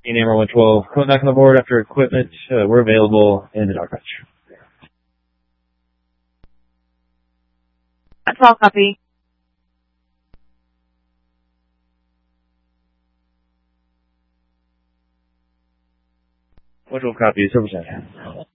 Namor 112. Code back on the board after equipment. We're available in the dark patch. That's all, copy. 112 copy, 0%.